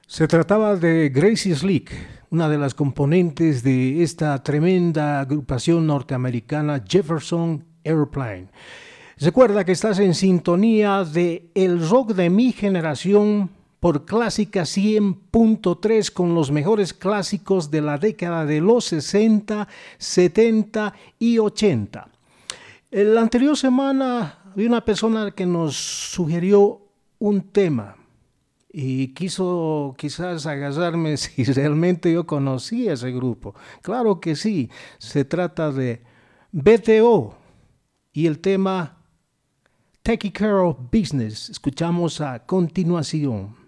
Se trataba de Gracie Slick, una de las componentes de esta tremenda agrupación norteamericana Jefferson Airplane. Recuerda que estás en sintonía de el rock de mi generación por Clásica 100.3 con los mejores clásicos de la década de los 60, 70 y 80. La anterior semana había una persona que nos sugirió un tema y quiso quizás agarrarme si realmente yo conocía ese grupo. Claro que sí, se trata de BTO y el tema Taking Care of Business. Escuchamos a continuación.